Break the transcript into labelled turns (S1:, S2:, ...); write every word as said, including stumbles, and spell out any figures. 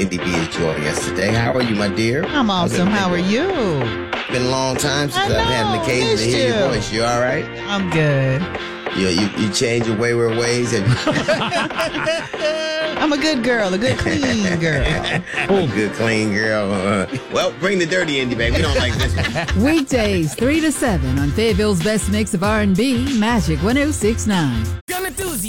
S1: Indy B is joining us today. How are you, my dear?
S2: I'm awesome. How are you?
S1: Been a long time since
S2: I
S1: I've
S2: know,
S1: had an occasion to hear
S2: missed
S1: your
S2: you.
S1: voice. You all right?
S2: I'm good.
S1: You you, you change your wayward ways? Have you-
S2: I'm a good girl, a good clean girl.
S1: a good, clean girl. Uh, well, bring the dirty Indy back. We don't like this one.
S3: Weekdays, three to seven on Fayetteville's best mix of R and B, Magic one oh six point nine.
S4: Gun enthusiast.